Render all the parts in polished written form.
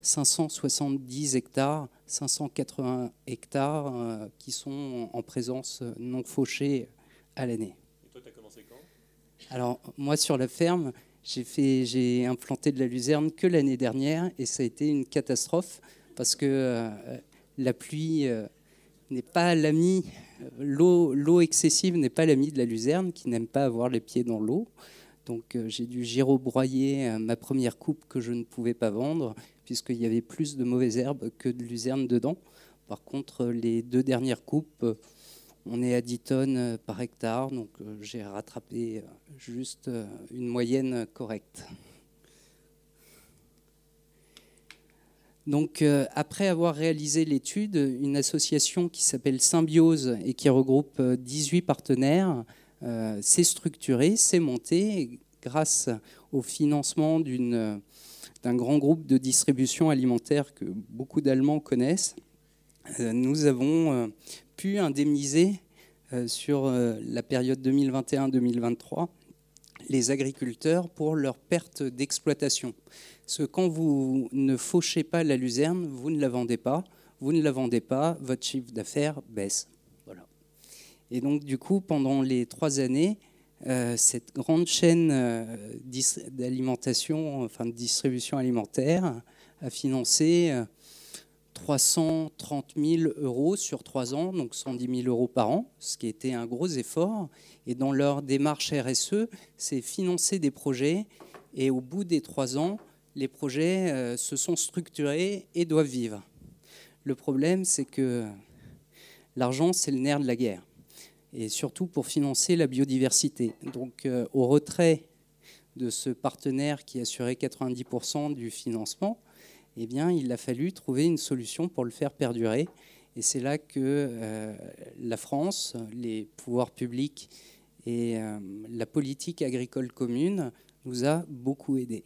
570 hectares, 580 hectares qui sont en présence non fauchée à l'année. Et toi, tu as commencé quand ? Alors, moi, sur la ferme, j'ai implanté de la luzerne que l'année dernière et ça a été une catastrophe parce que la pluie n'est pas l'ami, l'eau excessive n'est pas l'ami de la luzerne qui n'aime pas avoir les pieds dans l'eau. Donc j'ai dû girobroyer ma première coupe que je ne pouvais pas vendre puisqu'il y avait plus de mauvaises herbes que de luzerne dedans. Par contre, les 2 dernières coupes, on est à 10 tonnes par hectare, donc j'ai rattrapé juste une moyenne correcte. Donc, après avoir réalisé l'étude, une association qui s'appelle Symbiose et qui regroupe 18 partenaires s'est structurée, s'est montée grâce au financement d'un grand groupe de distribution alimentaire que beaucoup d'Allemands connaissent. Nous avons pu indemniser sur la période 2021-2023 les agriculteurs pour leur perte d'exploitation. Parce que quand vous ne fauchez pas la luzerne, vous ne la vendez pas. Vous ne la vendez pas, votre chiffre d'affaires baisse. Voilà. Et donc, du coup, pendant les 3 années, cette grande chaîne d'alimentation, enfin de distribution alimentaire, a financé 330 000 euros sur 3 ans, donc 110 000 euros par an, ce qui était un gros effort. Et dans leur démarche RSE, c'est financer des projets. Et au bout des 3 ans, les projets se sont structurés et doivent vivre. Le problème, c'est que l'argent, c'est le nerf de la guerre. Et surtout pour financer la biodiversité. Donc, au retrait de ce partenaire qui assurait 90% du financement, eh bien, il a fallu trouver une solution pour le faire perdurer. Et c'est là que la France, les pouvoirs publics et la politique agricole commune nous a beaucoup aidés.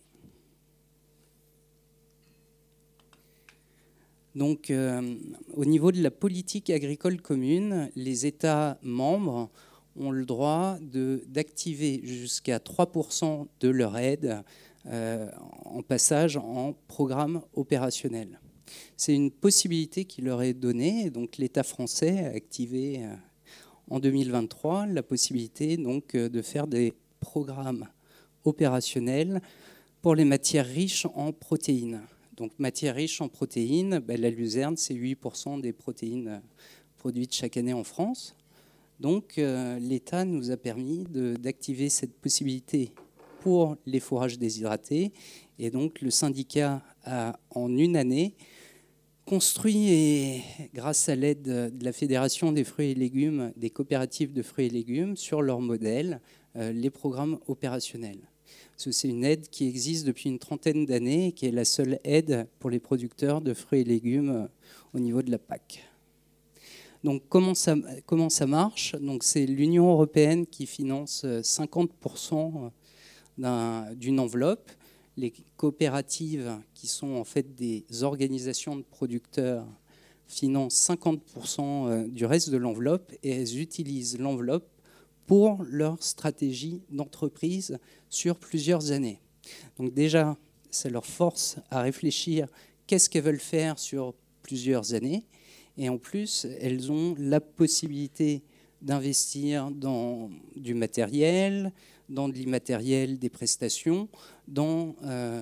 Donc, au niveau de la politique agricole commune, les États membres ont le droit d'activer jusqu'à 3% de leur aide en passage en programme opérationnel. C'est une possibilité qui leur est donnée. Donc, l'État français a activé en 2023 la possibilité donc, de faire des programmes opérationnels pour les matières riches en protéines. Donc, matières riches en protéines, la luzerne, c'est 8% des protéines produites chaque année en France. Donc, l'État nous a permis d'activer cette possibilité pour les fourrages déshydratés. Et donc, le syndicat a, en une année, construit, et grâce à l'aide de la Fédération des fruits et légumes, des coopératives de fruits et légumes, sur leur modèle, les programmes opérationnels. C'est une aide qui existe depuis une trentaine d'années et qui est la seule aide pour les producteurs de fruits et légumes au niveau de la PAC. Donc, comment ça marche ? Donc, c'est l'Union européenne qui finance 50% d'une enveloppe. Les coopératives, qui sont en fait des organisations de producteurs, financent 50% du reste de l'enveloppe et elles utilisent l'enveloppe pour leur stratégie d'entreprise sur plusieurs années. Donc déjà, ça leur force à réfléchir qu'est-ce qu'elles veulent faire sur plusieurs années. Et en plus, elles ont la possibilité d'investir dans du matériel, dans de l'immatériel, des prestations, dans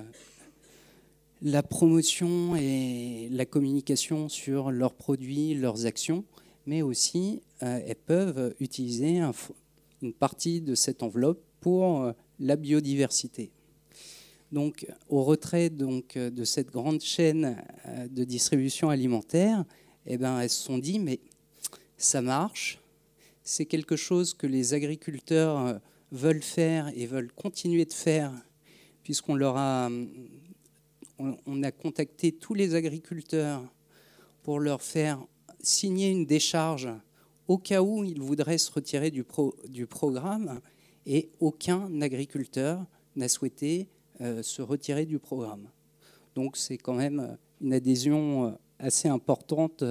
la promotion et la communication sur leurs produits, leurs actions, mais aussi elles peuvent utiliser une partie de cette enveloppe pour la biodiversité. Donc, au retrait de cette grande chaîne de distribution alimentaire, elles se sont dit, mais ça marche, c'est quelque chose que les agriculteurs veulent faire et veulent continuer de faire, puisqu'on on a contacté tous les agriculteurs pour leur faire signer une décharge au cas où ils voudraient se retirer du programme, et aucun agriculteur n'a souhaité se retirer du programme. Donc c'est quand même une adhésion assez importante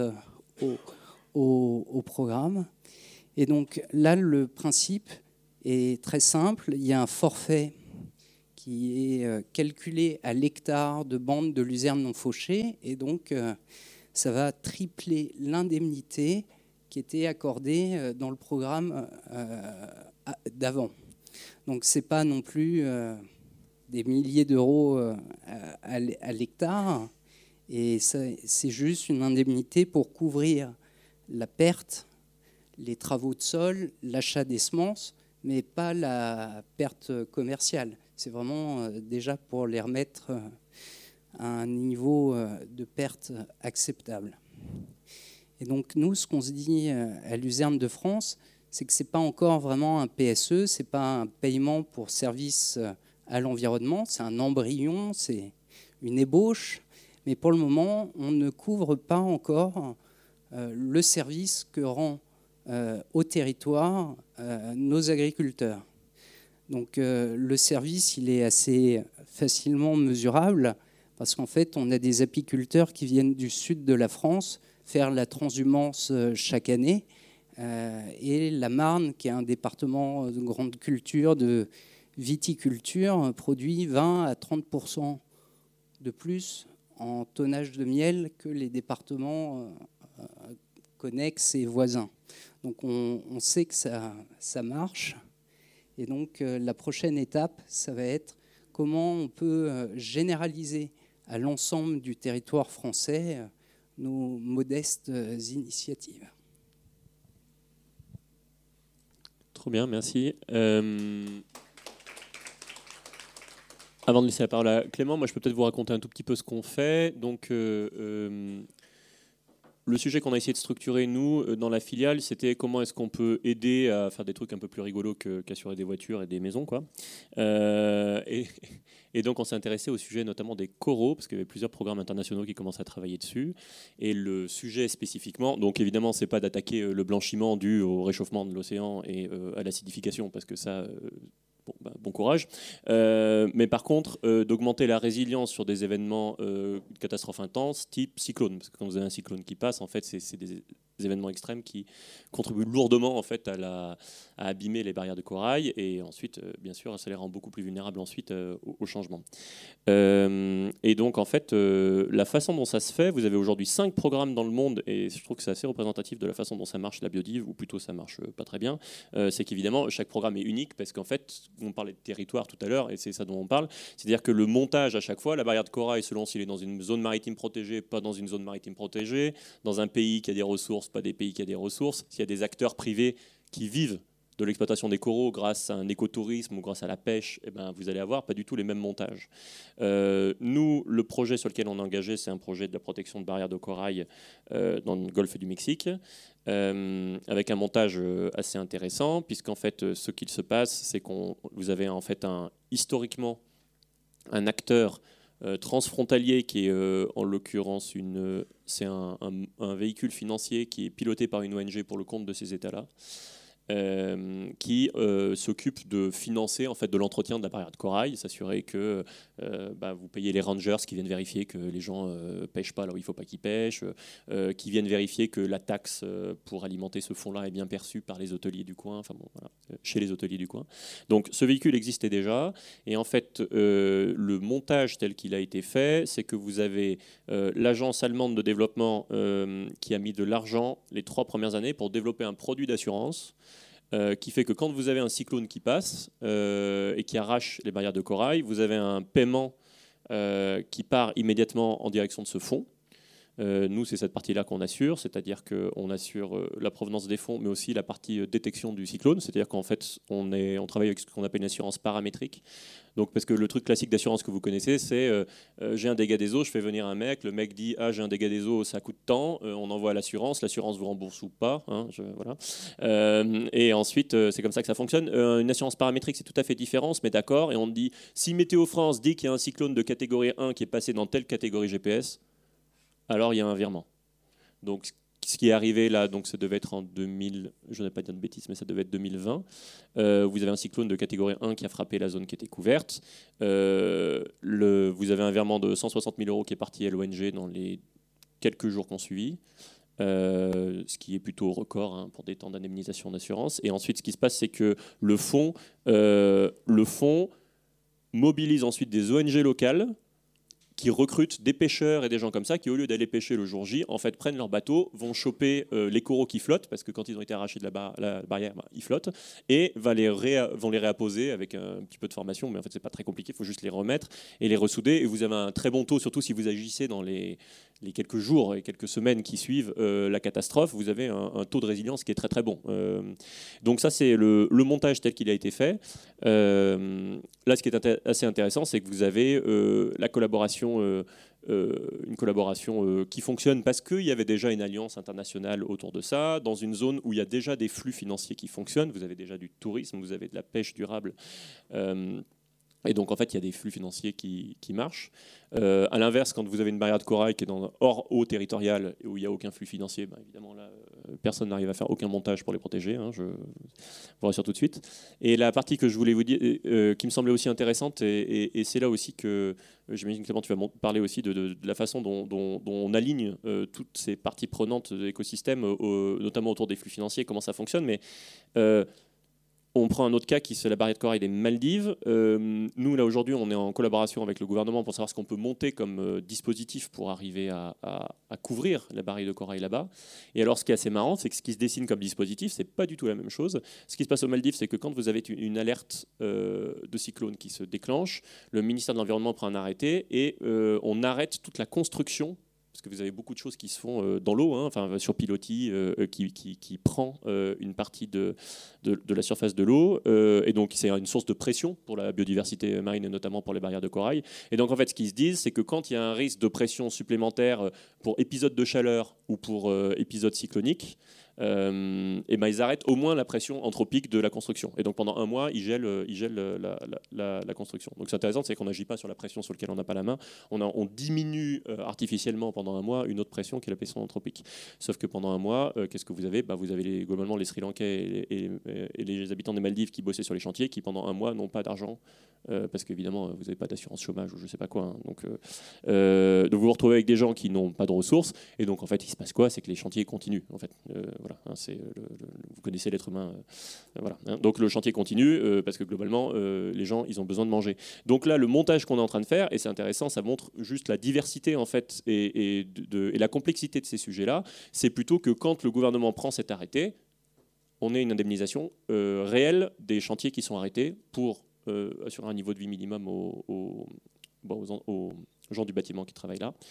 au programme. Et donc là, le principe est très simple. Il y a un forfait qui est calculé à l'hectare de bande de luzerne non fauchée. Et donc, ça va tripler l'indemnité qui était accordée dans le programme d'avant. Donc, ce n'est pas non plus des milliers d'euros à l'hectare. Et c'est juste une indemnité pour couvrir la perte, les travaux de sol, l'achat des semences, mais pas la perte commerciale. C'est vraiment déjà pour les remettre à un niveau de perte acceptable. Et donc nous, ce qu'on se dit à Luzerne de France, c'est que ce n'est pas encore vraiment un PSE, ce n'est pas un paiement pour service à l'environnement, c'est un embryon, c'est une ébauche, mais pour le moment, on ne couvre pas encore le service que rend au territoire nos agriculteurs. Donc le service, il est assez facilement mesurable parce qu'en fait, on a des apiculteurs qui viennent du sud de la France faire la transhumance chaque année et la Marne, qui est un département de grande culture, de viticulture, produit 20 à 30% de plus en tonnage de miel que les départements connexes et voisins. Donc on sait que ça marche. Et donc la prochaine étape, ça va être comment on peut généraliser à l'ensemble du territoire français nos modestes initiatives. Trop bien, merci. Avant de laisser la parole à Clément, moi je peux peut-être vous raconter un tout petit peu ce qu'on fait. Donc le sujet qu'on a essayé de structurer, nous, dans la filiale, c'était comment est-ce qu'on peut aider à faire des trucs un peu plus rigolos qu'assurer des voitures et des maisons, quoi. Et donc, on s'est intéressé au sujet notamment des coraux, parce qu'il y avait plusieurs programmes internationaux qui commençaient à travailler dessus. Et le sujet spécifiquement, donc évidemment, c'est pas d'attaquer le blanchiment dû au réchauffement de l'océan et à l'acidification, parce que ça... Bon courage. Mais par contre, d'augmenter la résilience sur des événements de catastrophes intenses, type cyclone. Parce que quand vous avez un cyclone qui passe, en fait, c'est des événements extrêmes qui contribuent lourdement en fait, à abîmer les barrières de corail. Et ensuite, bien sûr, ça les rend beaucoup plus vulnérables ensuite au changement. Et donc, en fait, la façon dont ça se fait, vous avez aujourd'hui 5 programmes dans le monde, et je trouve que c'est assez représentatif de la façon dont ça marche, la biodive, ou plutôt ça marche pas très bien. C'est qu'évidemment, chaque programme est unique, parce qu'en fait, on parlait de territoire tout à l'heure, et c'est ça dont on parle, c'est-à-dire que le montage à chaque fois, la barrière de corail, selon s'il est dans une zone maritime protégée, pas dans une zone maritime protégée, dans un pays qui a des ressources, pas des pays qui a des ressources, s'il y a des acteurs privés qui vivent de l'exploitation des coraux grâce à un écotourisme ou grâce à la pêche, eh ben, vous allez avoir pas du tout les mêmes montages. Nous, le projet sur lequel on est engagé, c'est un projet de la protection de barrières de corail dans le golfe du Mexique, avec un montage assez intéressant, puisqu'en fait, ce qu'il se passe, c'est que vous avez en fait historiquement un acteur transfrontalier qui est en l'occurrence c'est un véhicule financier qui est piloté par une ONG pour le compte de ces États-là. Qui s'occupe de financer en fait, de l'entretien de la barrière de corail, s'assurer que vous payez les rangers qui viennent vérifier que les gens ne pêchent pas là où il ne faut pas qu'ils pêchent, qui viennent vérifier que la taxe pour alimenter ce fonds-là est bien perçue par les hôteliers du coin, enfin bon, voilà, chez les hôteliers du coin. Donc ce véhicule existait déjà, et en fait le montage tel qu'il a été fait, c'est que vous avez l'agence allemande de développement qui a mis de l'argent les 3 premières années pour développer un produit d'assurance qui fait que quand vous avez un cyclone qui passe et qui arrache les barrières de corail, vous avez un paiement qui part immédiatement en direction de ce fonds. Nous, c'est cette partie-là qu'on assure, c'est-à-dire qu'on assure la provenance des fonds, mais aussi la partie détection du cyclone, c'est-à-dire qu'en fait, on travaille avec ce qu'on appelle une assurance paramétrique. Donc, parce que le truc classique d'assurance que vous connaissez, c'est j'ai un dégât des eaux, je fais venir un mec, le mec dit j'ai un dégât des eaux, ça coûte tant, on envoie à l'assurance vous rembourse ou pas, hein, voilà. Et ensuite, c'est comme ça que ça fonctionne. Une assurance paramétrique, c'est tout à fait différent, on se met d'accord et on dit si Météo France dit qu'il y a un cyclone de catégorie 1 qui est passé dans telle catégorie GPS, alors il y a un virement. Donc ce qui est arrivé là, donc ça devait être en 2000, je n'ai pas dire de bêtises, mais ça devait être 2020. Vous avez un cyclone de catégorie 1 qui a frappé la zone qui était couverte. Vous avez un virement de 160 000 € qui est parti à l'ONG dans les quelques jours qu'on suivi. Ce qui est plutôt record hein, pour des temps d'indemnisation d'assurance. Et ensuite, ce qui se passe, c'est que le fonds mobilise ensuite des ONG locales qui recrutent des pêcheurs et des gens comme ça qui, au lieu d'aller pêcher le jour J, en fait, prennent leur bateau, vont choper les coraux qui flottent, parce que quand ils ont été arrachés de la barrière, ils flottent, et vont les réapposer avec un petit peu de formation, mais en fait, c'est pas très compliqué, il faut juste les remettre et les ressouder, et vous avez un très bon taux, surtout si vous agissez dans les quelques jours et quelques semaines qui suivent la catastrophe, vous avez un taux de résilience qui est très très bon. Donc ça, c'est le montage tel qu'il a été fait. Là, ce qui est assez intéressant, c'est que vous avez la collaboration, une collaboration qui fonctionne parce qu'il y avait déjà une alliance internationale autour de ça, dans une zone où il y a déjà des flux financiers qui fonctionnent, vous avez déjà du tourisme, vous avez de la pêche durable. Et donc, en fait, il y a des flux financiers qui marchent. À l'inverse, quand vous avez une barrière de corail qui est hors eau territoriale et où il n'y a aucun flux financier, évidemment, là, personne n'arrive à faire aucun montage pour les protéger. Je vous rassure tout de suite. Et la partie que je voulais vous dire, qui me semblait aussi intéressante, et c'est là aussi que j'imagine que Clément, tu vas parler aussi de la façon dont on aligne toutes ces parties prenantes de l'écosystème, notamment autour des flux financiers, comment ça fonctionne. Mais on prend un autre cas qui c'est la barrière de corail des Maldives. Nous, là, aujourd'hui, on est en collaboration avec le gouvernement pour savoir ce qu'on peut monter comme dispositif pour arriver à couvrir la barrière de corail là-bas. Et alors, ce qui est assez marrant, c'est que ce qui se dessine comme dispositif, c'est pas du tout la même chose. Ce qui se passe aux Maldives, c'est que quand vous avez une alerte de cyclone qui se déclenche, le ministère de l'Environnement prend un arrêté et on arrête toute la construction, parce que vous avez beaucoup de choses qui se font dans l'eau, sur pilotis, qui prend une partie de la surface de l'eau. Et donc, c'est une source de pression pour la biodiversité marine, et notamment pour les barrières de corail. Et donc, en fait, ce qu'ils se disent, c'est que quand il y a un risque de pression supplémentaire pour épisode de chaleur ou pour épisode cyclonique, ils arrêtent au moins la pression anthropique de la construction. Et donc pendant un mois, ils gèlent la construction. Donc c'est intéressant, c'est qu'on n'agit pas sur la pression sur laquelle on n'a pas la main. On diminue artificiellement pendant un mois une autre pression qui est la pression anthropique. Sauf que pendant un mois, qu'est-ce que vous avez ? Vous avez globalement les Sri Lankais et les habitants des Maldives qui bossaient sur les chantiers, qui pendant un mois n'ont pas d'argent. Parce qu'évidemment, vous n'avez pas d'assurance chômage ou je ne sais pas quoi. Donc vous vous retrouvez avec des gens qui n'ont pas de ressources. Et donc, en fait, il se passe quoi ? C'est que les chantiers continuent. En fait. Voilà, vous connaissez l'être humain. Voilà. Donc, le chantier continue parce que globalement, les gens, ils ont besoin de manger. Donc là, le montage qu'on est en train de faire, et c'est intéressant, ça montre juste la diversité en fait, et la complexité de ces sujets-là. C'est plutôt que quand le gouvernement prend cet arrêté, on ait une indemnisation réelle des chantiers qui sont arrêtés pour assurer un niveau de vie minimum aux gens du bâtiment qui travaillent là,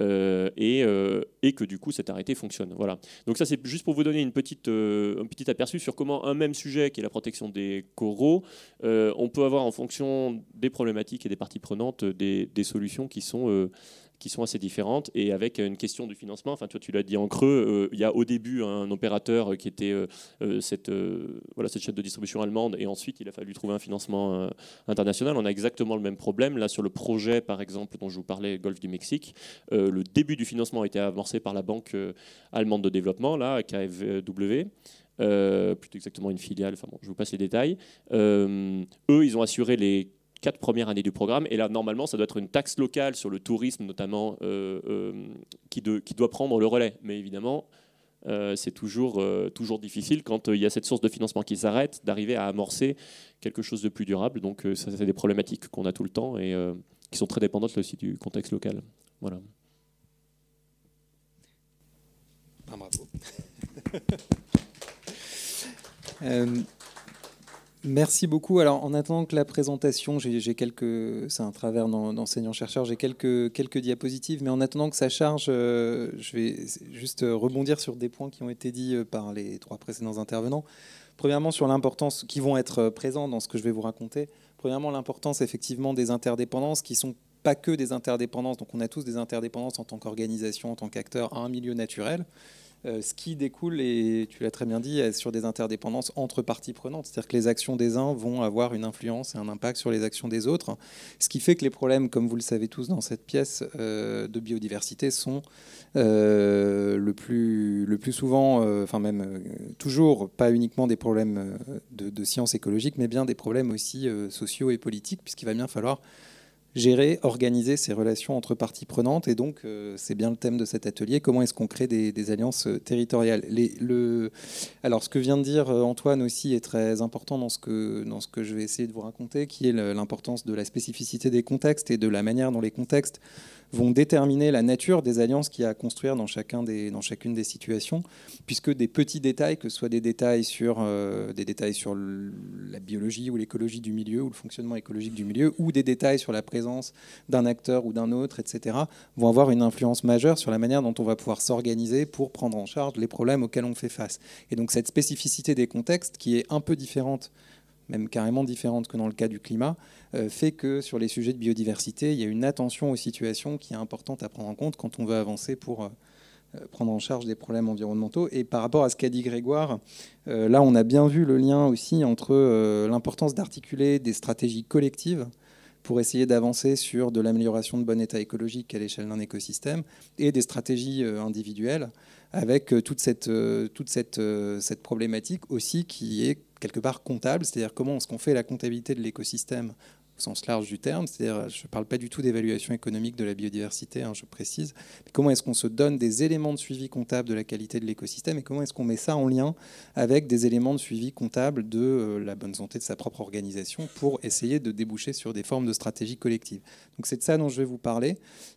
et que du coup cet arrêté fonctionne. Voilà. Donc ça, c'est juste pour vous donner un petit aperçu sur comment un même sujet, qui est la protection des coraux, on peut avoir en fonction des problématiques et des parties prenantes des solutions qui sont assez différentes, et avec une question du financement. Enfin, tu l'as dit en creux, il y a au début un opérateur qui était cette chaîne de distribution allemande, et ensuite il a fallu trouver un financement international. On a exactement le même problème là sur le projet, par exemple, dont je vous parlais, Golfe du Mexique. Le début du financement a été amorcé par la banque allemande de développement, là, KfW. Plutôt exactement une filiale. Enfin bon, je vous passe les détails. Eux, ils ont assuré les 4 premières années du programme, et là normalement ça doit être une taxe locale sur le tourisme notamment qui doit prendre le relais, mais évidemment c'est toujours difficile quand il y a cette source de financement qui s'arrête d'arriver à amorcer quelque chose de plus durable. Donc ça, c'est des problématiques qu'on a tout le temps et qui sont très dépendantes là aussi du contexte local. Voilà. Bravo. Merci beaucoup. Alors, en attendant que la présentation, c'est un travers d'enseignant-chercheur, j'ai quelques diapositives, mais en attendant que ça charge, je vais juste rebondir sur des points qui ont été dits par les 3 précédents intervenants. Premièrement, sur l'importance, qui vont être présents dans ce que je vais vous raconter. Premièrement, l'importance effectivement des interdépendances, qui sont pas que des interdépendances. Donc, on a tous des interdépendances en tant qu'organisation, en tant qu'acteur, à un milieu naturel. Ce qui découle, et tu l'as très bien dit, sur des interdépendances entre parties prenantes. C'est-à-dire que les actions des uns vont avoir une influence et un impact sur les actions des autres. Ce qui fait que les problèmes, comme vous le savez tous dans cette pièce, de biodiversité sont le plus souvent, toujours, pas uniquement des problèmes de sciences écologiques, mais bien des problèmes aussi sociaux et politiques, puisqu'il va bien falloir gérer, organiser ces relations entre parties prenantes. Et donc, c'est bien le thème de cet atelier. Comment est-ce qu'on crée des alliances territoriales ? Alors, ce que vient de dire Antoine aussi est très important dans ce que je vais essayer de vous raconter, qui est l'importance de la spécificité des contextes et de la manière dont les contextes vont déterminer la nature des alliances qu'il y a à construire dans chacune des situations, puisque des petits détails, que ce soit des détails sur la biologie ou l'écologie du milieu, ou le fonctionnement écologique du milieu, ou des détails sur la présence d'un acteur ou d'un autre, etc., vont avoir une influence majeure sur la manière dont on va pouvoir s'organiser pour prendre en charge les problèmes auxquels on fait face. Et donc cette spécificité des contextes, qui est un peu différente, même carrément différente que dans le cas du climat, fait que sur les sujets de biodiversité, il y a une attention aux situations qui est importante à prendre en compte quand on veut avancer pour prendre en charge des problèmes environnementaux. Et par rapport à ce qu'a dit Grégoire, là on a bien vu le lien aussi entre l'importance d'articuler des stratégies collectives pour essayer d'avancer sur de l'amélioration de bon état écologique à l'échelle d'un écosystème et des stratégies individuelles avec toute cette problématique aussi qui est quelque part comptable, c'est-à-dire comment est-ce qu'on fait la comptabilité de l'écosystème au sens large du terme, c'est-à-dire je ne parle pas du tout d'évaluation économique de la biodiversité, je précise, mais comment est-ce qu'on se donne des éléments de suivi comptable de la qualité de l'écosystème et comment est-ce qu'on met ça en lien avec des éléments de suivi comptable de la bonne santé de sa propre organisation pour essayer de déboucher sur des formes de stratégie collective. Donc c'est de ça dont je vais vous parler.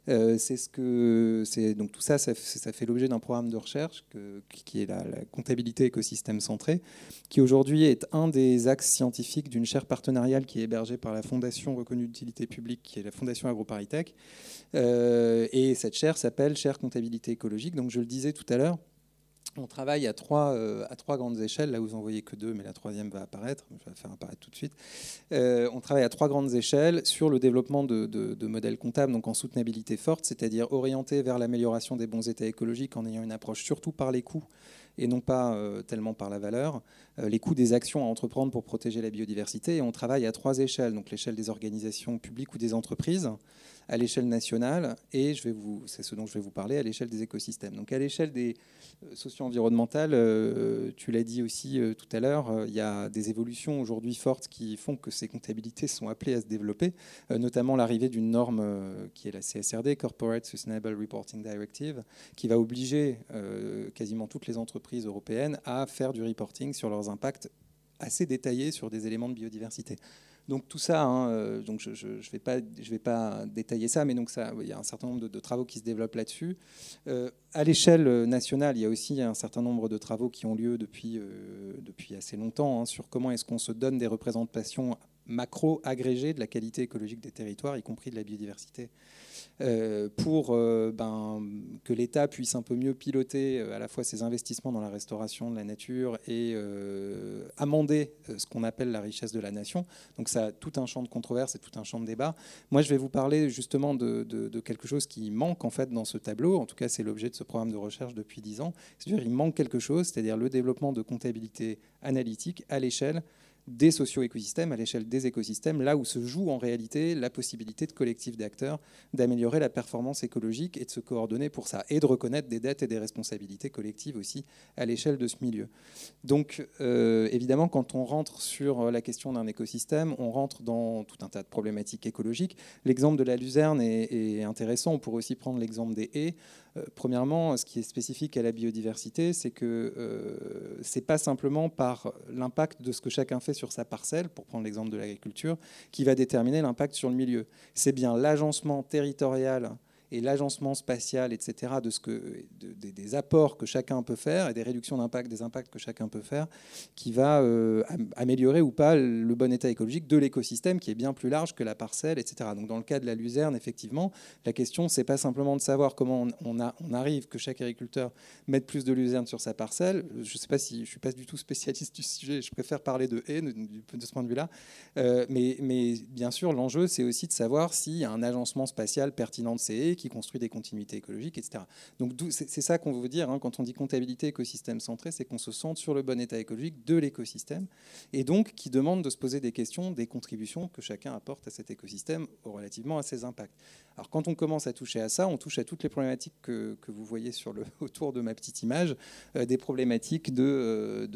Donc tout ça, ça fait l'objet d'un programme de recherche qui est la comptabilité écosystème centrée, qui aujourd'hui est un des axes scientifiques d'une chaire partenariale qui est hébergée par la Fondation reconnue d'utilité publique, qui est la Fondation AgroParisTech. Et cette chaire s'appelle chaire comptabilité écologique. Donc je le disais tout à l'heure, on travaille à trois grandes échelles. Là, vous en voyez que deux, mais la troisième va apparaître. Je vais la faire apparaître tout de suite. On travaille à trois grandes échelles sur le développement de modèles comptables, donc en soutenabilité forte, c'est-à-dire orienté vers l'amélioration des bons états écologiques en ayant une approche surtout par les coûts et non pas tellement par la valeur, les coûts des actions à entreprendre pour protéger la biodiversité. Et on travaille à trois échelles, donc l'échelle des organisations publiques ou des entreprises, à l'échelle nationale, et c'est ce dont je vais vous parler, à l'échelle des écosystèmes. Donc à l'échelle des socio-environnementales, tu l'as dit aussi tout à l'heure, il y a des évolutions aujourd'hui fortes qui font que ces comptabilités sont appelées à se développer, notamment l'arrivée d'une norme qui est la CSRD, Corporate Sustainable Reporting Directive, qui va obliger quasiment toutes les entreprises européennes à faire du reporting sur leurs impacts assez détaillés sur des éléments de biodiversité. Donc tout ça, donc je vais pas détailler ça, mais donc ça, il y a un certain nombre de travaux qui se développent là-dessus. À l'échelle nationale, il y a aussi un certain nombre de travaux qui ont lieu depuis assez longtemps sur comment est-ce qu'on se donne des représentations macro agrégées de la qualité écologique des territoires, y compris de la biodiversité, pour que l'État puisse un peu mieux piloter à la fois ses investissements dans la restauration de la nature et amender ce qu'on appelle la richesse de la nation. Donc ça a tout un champ de controverse et tout un champ de débat. Moi, je vais vous parler justement de quelque chose qui manque en fait dans ce tableau. En tout cas, c'est l'objet de ce programme de recherche depuis 10 ans. C'est-à-dire il manque quelque chose, c'est-à-dire le développement de comptabilité analytique à l'échelle des socio-écosystèmes, à l'échelle des écosystèmes, là où se joue en réalité la possibilité de collectifs d'acteurs d'améliorer la performance écologique et de se coordonner pour ça, et de reconnaître des dettes et des responsabilités collectives aussi à l'échelle de ce milieu. Donc évidemment, quand on rentre sur la question d'un écosystème, on rentre dans tout un tas de problématiques écologiques. L'exemple de la luzerne est intéressant, on pourrait aussi prendre l'exemple des haies. Premièrement, ce qui est spécifique à la biodiversité, c'est que ce n'est pas simplement par l'impact de ce que chacun fait sur sa parcelle, pour prendre l'exemple de l'agriculture, qui va déterminer l'impact sur le milieu. C'est bien l'agencement territorial et l'agencement spatial, etc., des apports que chacun peut faire et des réductions d'impact, des impacts que chacun peut faire, qui va améliorer ou pas le bon état écologique de l'écosystème, qui est bien plus large que la parcelle, etc. Donc dans le cas de la luzerne, effectivement, la question, c'est pas simplement de savoir comment on arrive que chaque agriculteur mette plus de luzerne sur sa parcelle. Je sais pas si je suis pas du tout spécialiste du sujet, je préfère parler de haies de ce point de vue-là. Mais bien sûr, l'enjeu, c'est aussi de savoir s'il y a un agencement spatial pertinent de ces haies qui construit des continuités écologiques, etc. Donc c'est ça qu'on veut dire quand on dit comptabilité écosystème centré, c'est qu'on se centre sur le bon état écologique de l'écosystème et donc qui demande de se poser des questions, des contributions que chacun apporte à cet écosystème relativement à ses impacts. Alors quand on commence à toucher à ça, on touche à toutes les problématiques que vous voyez autour de ma petite image, des problématiques de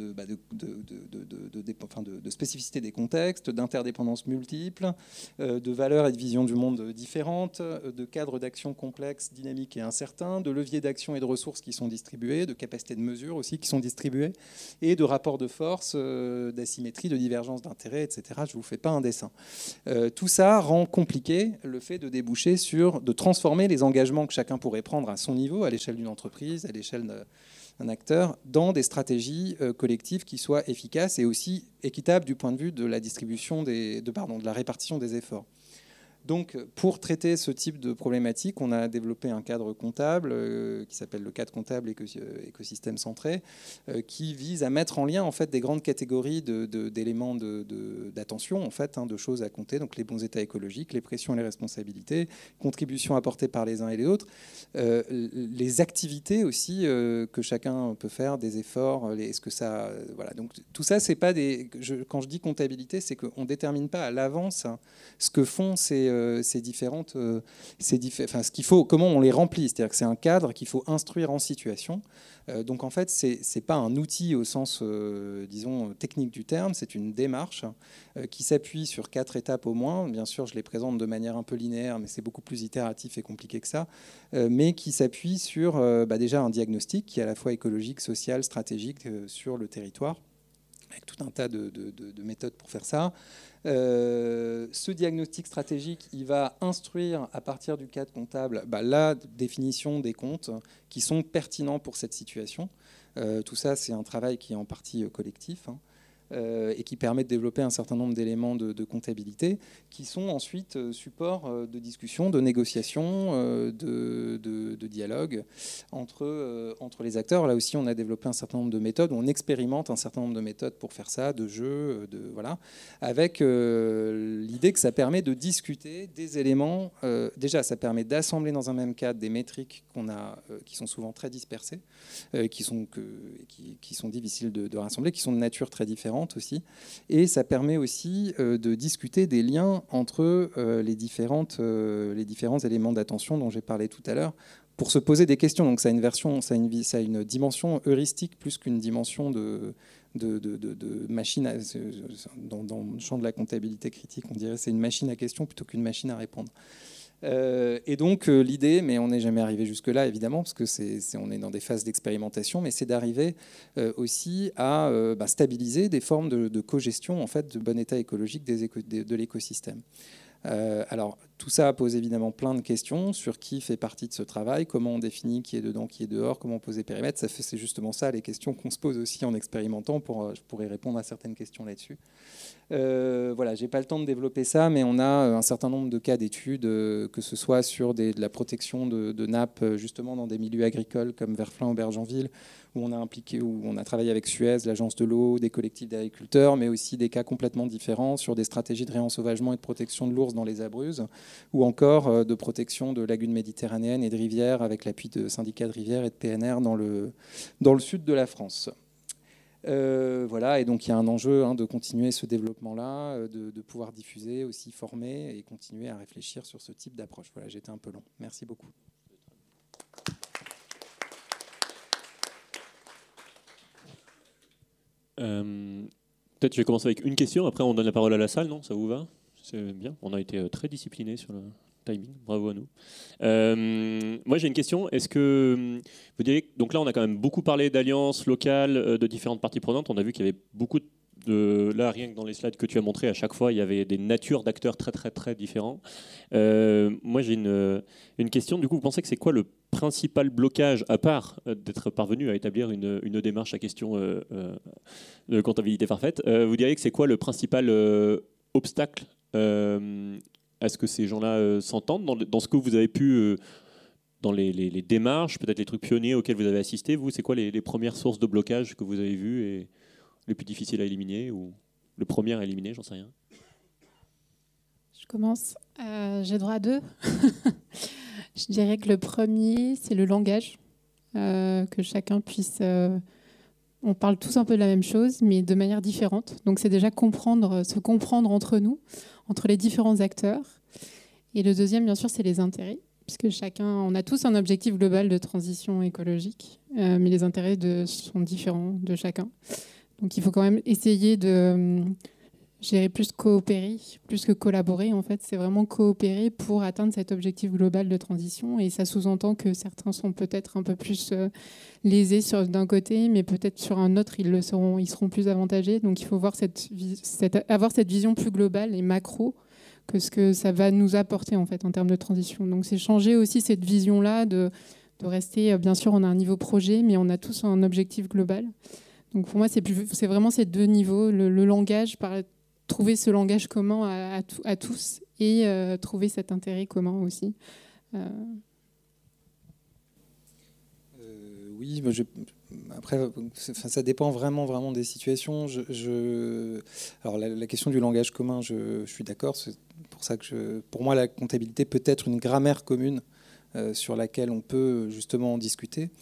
spécificité des contextes, d'interdépendances multiples, de valeurs et de visions du monde différentes, de cadres d'action complexes, dynamiques et incertains, de leviers d'action et de ressources qui sont distribués, de capacités de mesure aussi qui sont distribuées, et de rapports de force, d'asymétrie, de divergence d'intérêts, etc. Je ne vous fais pas un dessin. Tout ça rend compliqué le fait de déboucher de transformer les engagements que chacun pourrait prendre à son niveau, à l'échelle d'une entreprise, à l'échelle d'un acteur, dans des stratégies collectives qui soient efficaces et aussi équitables du point de vue de la distribution de la répartition des efforts. Donc, pour traiter ce type de problématique, on a développé un cadre comptable qui s'appelle le cadre comptable écosystème centré, qui vise à mettre en lien en fait des grandes catégories d'éléments d'attention, en fait, de choses à compter, donc les bons états écologiques, les pressions et les responsabilités, contributions apportées par les uns et les autres, les activités aussi que chacun peut faire, des efforts, est-ce que ça, voilà. Donc tout ça, c'est pas quand je dis comptabilité, c'est qu'on détermine pas à l'avance ce que font ces différentes, ce qu'il faut, comment on les remplit. C'est-à-dire que c'est un cadre qu'il faut instruire en situation. Donc en fait, c'est pas un outil au sens, disons, technique du terme. C'est une démarche qui s'appuie sur 4 étapes au moins. Bien sûr, je les présente de manière un peu linéaire, mais c'est beaucoup plus itératif et compliqué que ça. Mais qui s'appuie sur déjà un diagnostic qui est à la fois écologique, social, stratégique sur le territoire, avec tout un tas de méthodes pour faire ça. Ce diagnostic stratégique, il va instruire à partir du cadre comptable la définition des comptes qui sont pertinents pour cette situation. Tout ça, c'est un travail qui est en partie collectif et qui permet de développer un certain nombre d'éléments de comptabilité qui sont ensuite support de discussion, de négociation, de dialogue entre les acteurs. Là aussi, on a développé un certain nombre de méthodes, on expérimente un certain nombre de méthodes pour faire ça, de jeux, voilà, avec l'idée que ça permet de discuter des éléments. Déjà, ça permet d'assembler dans un même cadre des métriques qui sont souvent très dispersées, qui sont difficiles de rassembler, qui sont de nature très différente aussi, et ça permet aussi de discuter des liens entre les différents éléments d'attention dont j'ai parlé tout à l'heure, pour se poser des questions. Donc ça a une dimension heuristique plus qu'une dimension de machine dans le champ de la comptabilité critique, on dirait c'est une machine à questions plutôt qu'une machine à répondre. Et donc l'idée, mais on n'est jamais arrivé jusque-là évidemment, parce que on est dans des phases d'expérimentation, mais c'est d'arriver aussi à stabiliser des formes de cogestion en fait, de bon état écologique de l'écosystème. Alors tout ça pose évidemment plein de questions sur qui fait partie de ce travail, comment on définit qui est dedans, qui est dehors, comment on pose les périmètres. C'est justement ça les questions qu'on se pose aussi en expérimentant. Je pourrais répondre à certaines questions là-dessus. Voilà, j'ai pas le temps de développer ça, mais on a un certain nombre de cas d'études, que ce soit sur de la protection de nappes, justement dans des milieux agricoles comme Verflin ou Bergenville, où on a travaillé avec Suez, l'agence de l'eau, des collectifs d'agriculteurs, mais aussi des cas complètement différents sur des stratégies de réensauvagement et de protection de l'ours dans les Abruzzes, ou encore de protection de lagunes méditerranéennes et de rivières avec l'appui de syndicats de rivières et de PNR dans le sud de la France. Voilà, et donc il y a un enjeu de continuer ce développement-là, de pouvoir diffuser, aussi former et continuer à réfléchir sur ce type d'approche. Voilà, j'étais un peu long. Merci beaucoup. Peut-être je vais commencer avec une question, après on donne la parole à la salle, non? Ça vous va? C'est bien, on a été très disciplinés sur le timing, bravo à nous. Moi j'ai une question, est-ce que vous diriez, donc là on a quand même beaucoup parlé d'alliances locales, de différentes parties prenantes, on a vu qu'il y avait beaucoup là rien que dans les slides que tu as montré, à chaque fois il y avait des natures d'acteurs très très très différents. Moi j'ai une question, du coup vous pensez que c'est quoi le principal blocage, à part d'être parvenu à établir une démarche à question de comptabilité parfaite, vous diriez que c'est quoi le principal obstacle à ce que ces gens-là s'entendent dans ce que vous avez pu, dans les démarches, peut-être les trucs pionniers auxquels vous avez assisté, vous, c'est quoi les premières sources de blocage que vous avez vues et les plus difficiles à éliminer, ou le premier à éliminer, j'en sais rien? Je commence. J'ai droit à 2. Je dirais que le premier, c'est le langage, que chacun puisse... on parle tous un peu de la même chose, mais de manière différente. Donc c'est déjà se comprendre entre nous, entre les différents acteurs. Et le deuxième, bien sûr, c'est les intérêts, puisque on a tous un objectif global de transition écologique, mais les intérêts sont différents de chacun. Donc il faut quand même essayer de... Je dirais plus coopérer, plus que collaborer. En fait, c'est vraiment coopérer pour atteindre cet objectif global de transition. Et ça sous-entend que certains sont peut-être un peu plus lésés d'un côté, mais peut-être sur un autre, ils seront plus avantagés. Donc, il faut avoir cette vision plus globale et macro que ce que ça va nous apporter en fait en termes de transition. Donc, c'est changer aussi cette vision-là de rester. Bien sûr, on a un niveau projet, mais on a tous un objectif global. Donc, pour moi, c'est vraiment ces deux niveaux, le langage trouver ce langage commun à tous et trouver cet intérêt commun aussi. Oui, après, ça dépend vraiment des situations. Alors la question du langage commun, je suis d'accord. C'est pour ça que pour moi, la comptabilité peut être une grammaire commune sur laquelle on peut justement en discuter.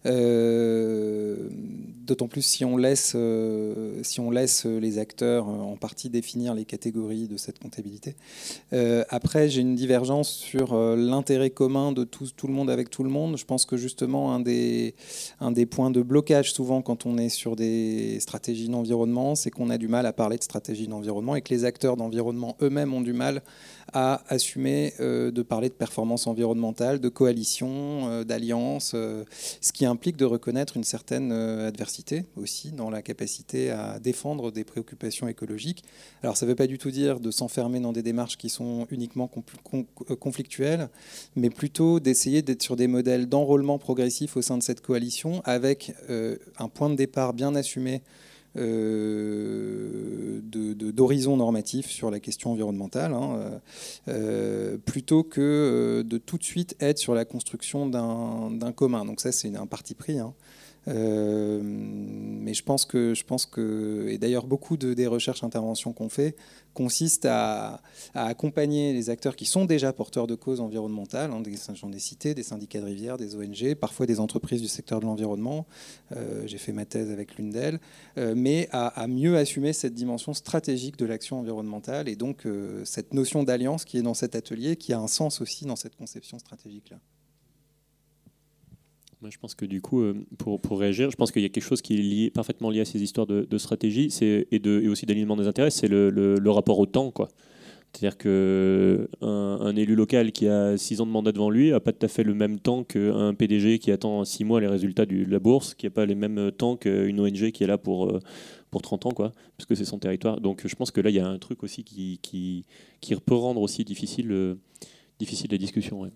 D'autant plus si on laisse les acteurs en partie définir les catégories de cette comptabilité. Après, j'ai une divergence sur l'intérêt commun de tout le monde avec tout le monde. Je pense que justement, un des points de blocage souvent quand on est sur des stratégies d'environnement, c'est qu'on a du mal à parler de stratégie d'environnement et que les acteurs d'environnement eux-mêmes ont du mal à assumer de parler de performance environnementale, de coalition, d'alliance, ce qui implique de reconnaître une certaine adversité aussi dans la capacité à défendre des préoccupations écologiques. Alors ça ne veut pas du tout dire de s'enfermer dans des démarches qui sont uniquement conflictuelles, mais plutôt d'essayer d'être sur des modèles d'enrôlement progressif au sein de cette coalition avec un point de départ bien assumé d'horizon normatif sur la question environnementale, plutôt que de tout de suite être sur la construction d'un commun. Donc ça, c'est un parti pris. Mais je pense que, et d'ailleurs beaucoup des recherches interventions qu'on fait consistent à accompagner les acteurs qui sont déjà porteurs de causes environnementales, j'en ai cité, des syndicats de rivières, des ONG, parfois des entreprises du secteur de l'environnement, j'ai fait ma thèse avec l'une d'elles, mais à mieux assumer cette dimension stratégique de l'action environnementale et donc cette notion d'alliance qui est dans cet atelier, qui a un sens aussi dans cette conception stratégique-là. Moi, je pense que du coup, pour réagir, je pense qu'il y a quelque chose qui est parfaitement lié à ces histoires de stratégie et aussi d'alignement des intérêts, c'est le rapport au temps, quoi. C'est-à-dire qu'un élu local qui a 6 ans de mandat devant lui n'a pas tout à fait le même temps qu'un PDG qui attend 6 mois les résultats de la bourse, qui n'a pas les mêmes temps qu'une ONG qui est là pour 30 ans, quoi, parce que c'est son territoire. Donc je pense que là, il y a un truc aussi qui peut rendre aussi difficile la discussion. Ouais.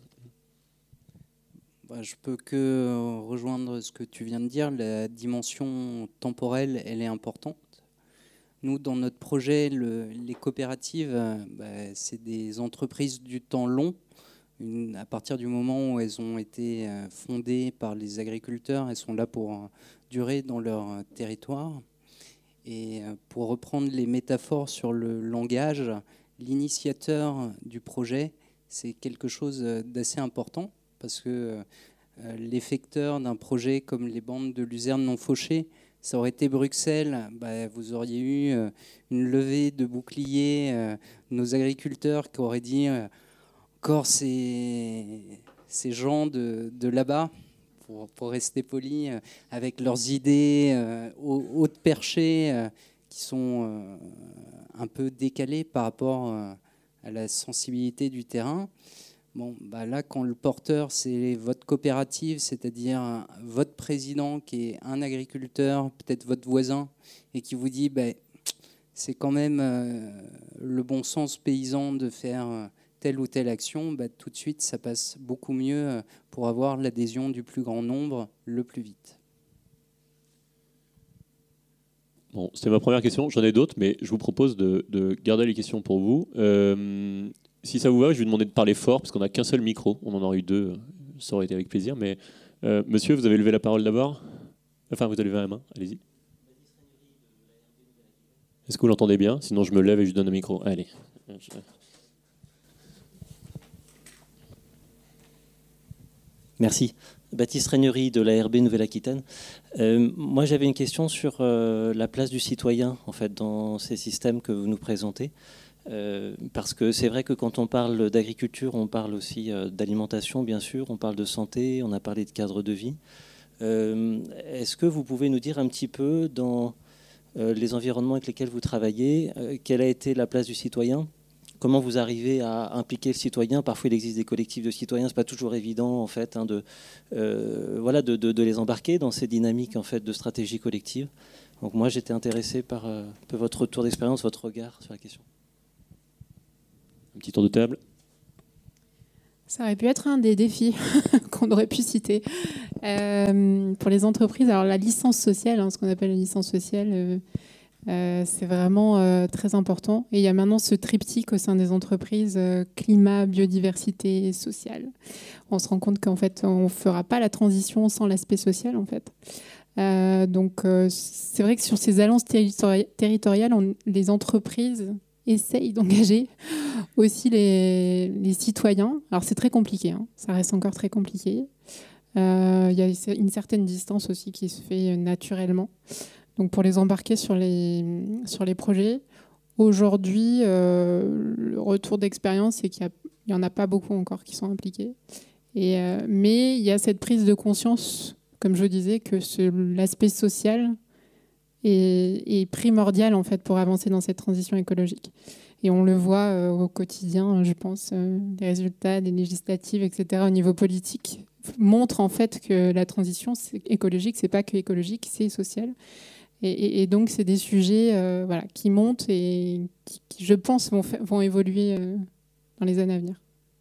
Je peux que rejoindre ce que tu viens de dire. La dimension temporelle, elle est importante. Nous, dans notre projet, les coopératives, c'est des entreprises du temps long. À partir du moment où elles ont été fondées par les agriculteurs, elles sont là pour durer dans leur territoire. Et pour reprendre les métaphores sur le langage, l'initiateur du projet, c'est quelque chose d'assez important. Parce que l'effecteur d'un projet comme les bandes de luzerne non fauchées, ça aurait été Bruxelles, vous auriez eu une levée de boucliers, nos agriculteurs qui auraient dit encore ces gens de là-bas, pour rester poli, avec leurs idées hautes perchées qui sont un peu décalées par rapport à la sensibilité du terrain. Bon, là, quand le porteur, c'est votre coopérative, c'est-à-dire votre président qui est un agriculteur, peut-être votre voisin, et qui vous dit c'est quand même le bon sens paysan de faire telle ou telle action, tout de suite, ça passe beaucoup mieux pour avoir l'adhésion du plus grand nombre le plus vite. Bon, c'était ma première question. J'en ai d'autres, mais je vous propose de garder les questions pour vous. Si ça vous va, je vais vous demander de parler fort, parce qu'on n'a qu'un seul micro. On en aurait eu 2, ça aurait été avec plaisir. Mais monsieur, vous avez levé la parole d'abord. Enfin, vous avez levé la main, allez-y. Est-ce que vous l'entendez bien? Sinon, je me lève et je donne un micro. Allez. Merci. Baptiste Regnery de l'ARB Nouvelle-Aquitaine. Moi, j'avais une question sur la place du citoyen en fait, dans ces systèmes que vous nous présentez. Parce que c'est vrai que quand on parle d'agriculture, on parle aussi d'alimentation, bien sûr, on parle de santé, on a parlé de cadre de vie. Est-ce que vous pouvez nous dire un petit peu dans les environnements avec lesquels vous travaillez, quelle a été la place du citoyen ? Comment vous arrivez à impliquer le citoyen ? Parfois, il existe des collectifs de citoyens. C'est pas toujours évident, en fait, de les embarquer dans ces dynamiques, en fait, de stratégie collective. Donc, moi, j'étais intéressé par un peu votre retour d'expérience, votre regard sur la question. Un petit tour de table. Ça aurait pu être un des défis qu'on aurait pu citer. Pour les entreprises, alors la licence sociale, ce qu'on appelle la licence sociale, c'est vraiment très important. Et il y a maintenant ce triptyque au sein des entreprises, climat, biodiversité, social. On se rend compte qu'en fait, on ne fera pas la transition sans l'aspect social, en fait. Donc, c'est vrai que sur ces alliances territoriales, les entreprises essayent d'engager aussi les citoyens. Alors, c'est très compliqué, ça reste encore très compliqué. Il y a une certaine distance aussi qui se fait naturellement. Donc pour les embarquer sur les projets, aujourd'hui, le retour d'expérience, c'est qu'il n'y en a pas beaucoup encore qui sont impliqués. Mais il y a cette prise de conscience, comme je disais, que l'aspect social est primordial en fait, pour avancer dans cette transition écologique. Et on le voit au quotidien, je pense, les résultats des législatives, etc., au niveau politique, montrent en fait que la transition écologique, c'est pas que écologique, c'est social. Et donc, c'est des sujets qui montent et qui, je pense, vont évoluer dans les années à venir.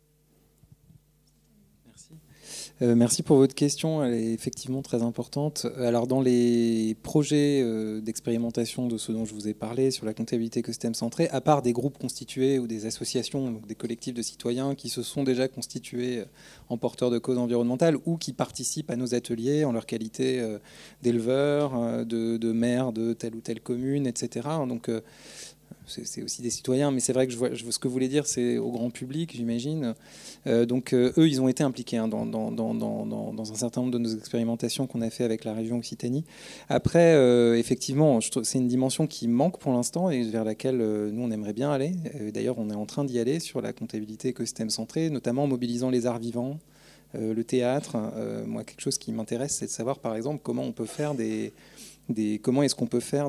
Merci pour votre question, elle est effectivement très importante. Alors dans les projets d'expérimentation de ce dont je vous ai parlé sur la comptabilité écosystème centrée, à part des groupes constitués ou des associations, donc des collectifs de citoyens qui se sont déjà constitués en porteurs de causes environnementales ou qui participent à nos ateliers en leur qualité d'éleveurs, de maires de telle ou telle commune, etc. Donc c'est aussi des citoyens, mais c'est vrai que ce que vous voulez dire, c'est au grand public, j'imagine. Donc eux, ils ont été impliqués dans un certain nombre de nos expérimentations qu'on a fait avec la région Occitanie. Après, effectivement, c'est une dimension qui manque pour l'instant et vers laquelle nous, on aimerait bien aller. D'ailleurs, on est en train d'y aller sur la comptabilité écosystème centrée, notamment en mobilisant les arts vivants, le théâtre. Moi, quelque chose qui m'intéresse, c'est de savoir, par exemple, comment on peut faire comment est-ce qu'on peut faire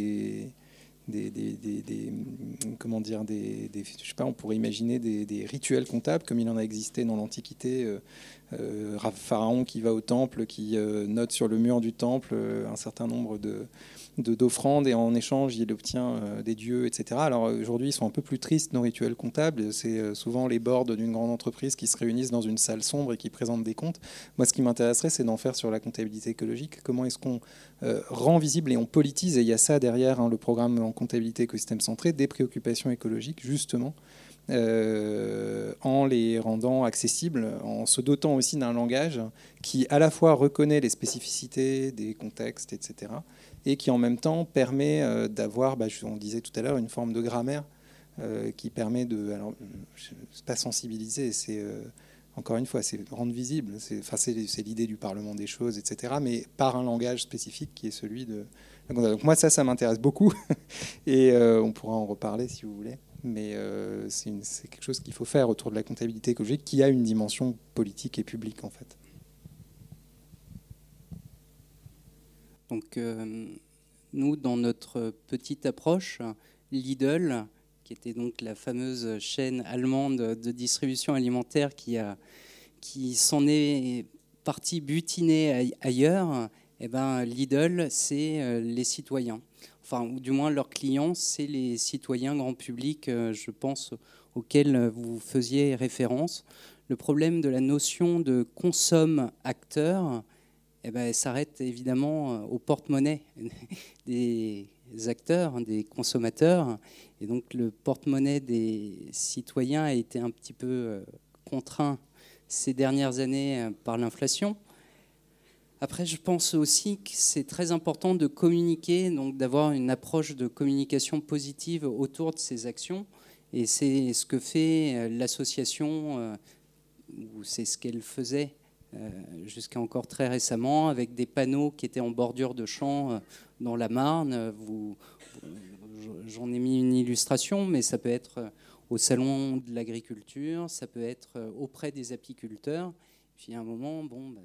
je sais pas, on pourrait imaginer des rituels comptables comme il en a existé dans l'Antiquité. Pharaon qui va au temple, qui note sur le mur du temple un certain nombre d'offrandes et en échange il obtient des dieux, etc. Alors aujourd'hui ils sont un peu plus tristes nos rituels comptables, c'est souvent les boards d'une grande entreprise qui se réunissent dans une salle sombre et qui présentent des comptes. Moi ce qui m'intéresserait c'est d'en faire sur la comptabilité écologique, comment est-ce qu'on rend visible et on politise, et il y a ça derrière le programme en comptabilité écosystème centré, des préoccupations écologiques justement, en les rendant accessibles, en se dotant aussi d'un langage qui à la fois reconnaît les spécificités des contextes, etc., et qui en même temps permet d'avoir, on disait tout à l'heure, une forme de grammaire qui permet de... Alors, c'est pas sensibiliser, c'est... Encore une fois, c'est rendre visible, c'est l'idée du Parlement des choses, etc., mais par un langage spécifique qui est celui de... Donc moi, ça m'intéresse beaucoup, et on pourra en reparler si vous voulez, mais c'est quelque chose qu'il faut faire autour de la comptabilité écologique qui a une dimension politique et publique, en fait. Donc, nous, dans notre petite approche, Lidl, qui était donc la fameuse chaîne allemande de distribution alimentaire qui s'en est partie butiner ailleurs, Lidl, c'est les citoyens. Enfin, ou du moins leurs clients, c'est les citoyens grand public, je pense, auxquels vous faisiez référence. Le problème de la notion de consomme-acteur, s'arrête évidemment au porte-monnaie des acteurs, des consommateurs. Et donc le porte-monnaie des citoyens a été un petit peu contraint ces dernières années par l'inflation. Après, je pense aussi que c'est très important de communiquer, donc d'avoir une approche de communication positive autour de ces actions. Et c'est ce que fait l'association, ou c'est ce qu'elle faisait jusqu'à encore très récemment, avec des panneaux qui étaient en bordure de champs dans la Marne. J'en ai mis une illustration, mais ça peut être au salon de l'agriculture, ça peut être auprès des apiculteurs. Puis à un moment,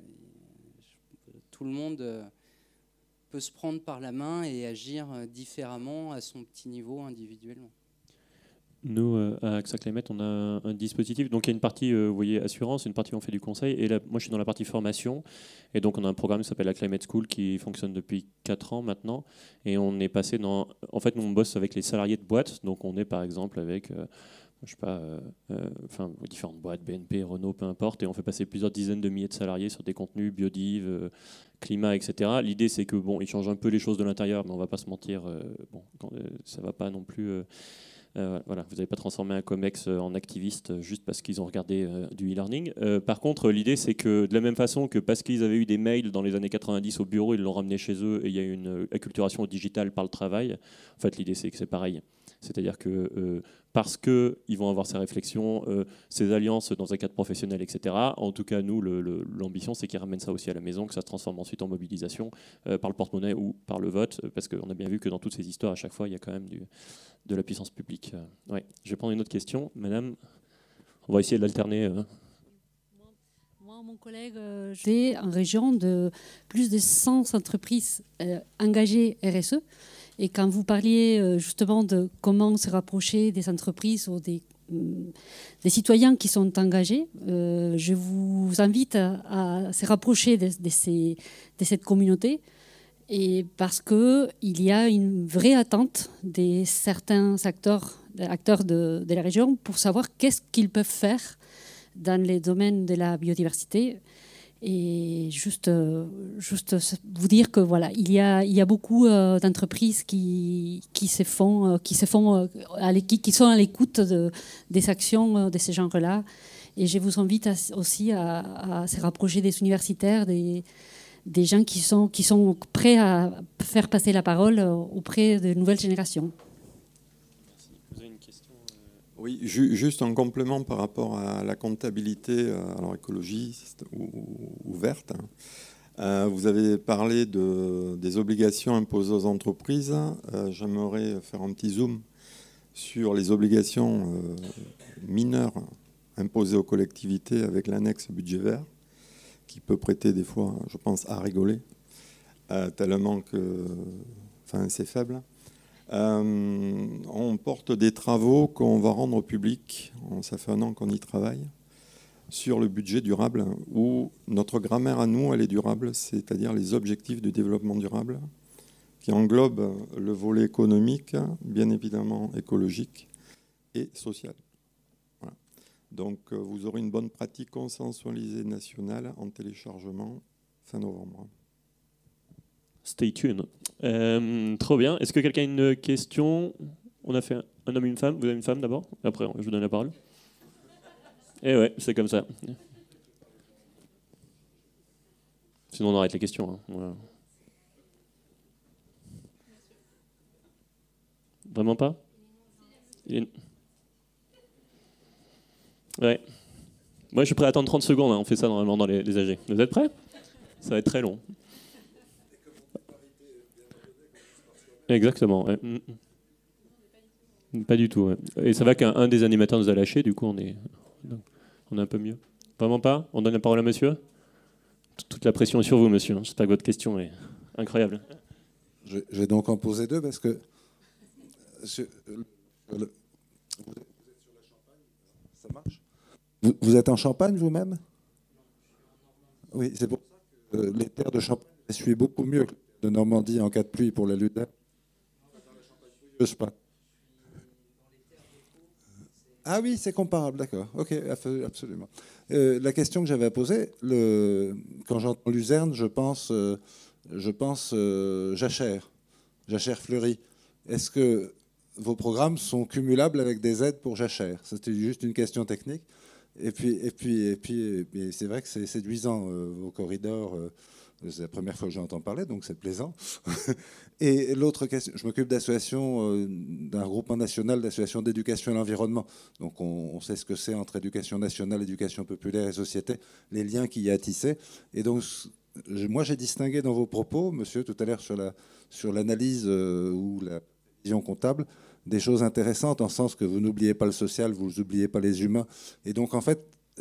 tout le monde peut se prendre par la main et agir différemment à son petit niveau individuellement. Nous, à AXA Climate, on a un dispositif. Donc, il y a une partie, vous voyez, assurance, une partie où on fait du conseil. Et là, moi, je suis dans la partie formation. Et donc, on a un programme qui s'appelle la Climate School qui fonctionne depuis 4 ans maintenant. Et on est passé dans... En fait, nous, on bosse avec les salariés de boîtes. Donc, on est, par exemple, avec... je sais pas, différentes boîtes, BNP, Renault, peu importe, et on fait passer plusieurs dizaines de milliers de salariés sur des contenus biodiv, climat, etc. L'idée, c'est que ils changent un peu les choses de l'intérieur, mais on va pas se mentir, ça va pas non plus. Voilà, vous n'allez pas transformer un COMEX en activiste juste parce qu'ils ont regardé du e-learning. Par contre, l'idée, c'est que de la même façon que parce qu'ils avaient eu des mails dans les années 90 au bureau, ils l'ont ramené chez eux et il y a eu une acculturation au digital par le travail. En fait, l'idée, c'est que c'est pareil. C'est-à-dire que parce qu'ils vont avoir ces réflexions, ces alliances dans un cadre professionnel, etc. En tout cas, nous, l'ambition, c'est qu'ils ramènent ça aussi à la maison, que ça se transforme ensuite en mobilisation par le porte-monnaie ou par le vote, parce qu'on a bien vu que dans toutes ces histoires, à chaque fois, il y a quand même de la puissance publique. Ouais. Je vais prendre une autre question. Madame, on va essayer de l'alterner. Moi, mon collègue, j'ai en région de plus de 100 entreprises engagées RSE. Et quand vous parliez justement de comment se rapprocher des entreprises ou des citoyens qui sont engagés, je vous invite à se rapprocher de cette communauté. Et parce qu'il y a une vraie attente de certains acteurs de la région pour savoir qu'est-ce qu'ils peuvent faire dans les domaines de la biodiversité. Et juste vous dire que voilà, il y a beaucoup d'entreprises qui sont à l'écoute des actions de ces genres-là. Et je vous invite aussi à se rapprocher des universitaires, des gens qui sont prêts à faire passer la parole auprès de nouvelles générations. Vous avez une question Oui, juste en complément par rapport à la comptabilité alors écologiste ou verte. Vous avez parlé des obligations imposées aux entreprises. J'aimerais faire un petit zoom sur les obligations mineures imposées aux collectivités avec l'annexe budget vert, qui peut prêter des fois, je pense, à rigoler, tellement que c'est faible. On porte des travaux qu'on va rendre publics, ça fait 1 an qu'on y travaille, sur le budget durable, où notre grammaire à nous, elle est durable, c'est-à-dire les objectifs du développement durable, qui englobent le volet économique, bien évidemment écologique et social. Voilà. Donc vous aurez une bonne pratique consensualisée nationale en téléchargement fin novembre. Stay tuned. Trop bien. Est-ce que quelqu'un a une question? On a fait un homme et une femme. Vous avez une femme d'abord? Après, je vous donne la parole. Et ouais, c'est comme ça. Sinon, on arrête les questions. Hein. Voilà. Vraiment pas? Ouais. Moi, je suis prêt à attendre 30 secondes. Hein. On fait ça normalement dans les AG. Vous êtes prêts? Ça va être très long. Exactement. Ouais. Pas du tout. Ouais. Et ça va qu'un des animateurs nous a lâché, du coup on est un peu mieux. Vraiment pas? On donne la parole à monsieur? Toute la pression est sur vous, monsieur. J'espère que votre question est incroyable. Je vais donc en poser 2 parce que vous êtes sur la Champagne, ça marche? Vous êtes en Champagne vous-même? Oui, c'est pour ça que les terres de Champagne essuient beaucoup mieux que de Normandie en cas de pluie pour la lutte. Pas. Ah oui, c'est comparable, d'accord. Ok, absolument. La question que j'avais à poser, quand j'entends luzerne, je pense jachère fleurie. Est-ce que vos programmes sont cumulables avec des aides pour jachère? C'était juste une question technique. Et puis c'est vrai que c'est séduisant, vos corridors C'est la première fois que j'entends parler, donc c'est plaisant. Et l'autre question, je m'occupe d'associations, d'un groupement national d'associations d'éducation à l'environnement. Donc on sait ce que c'est entre éducation nationale, éducation populaire et société, les liens qu'il y a à tisser. Et donc moi j'ai distingué dans vos propos, monsieur, tout à l'heure sur l'analyse ou la vision comptable, des choses intéressantes en sens que vous n'oubliez pas le social, vous n'oubliez pas les humains. Et donc en fait,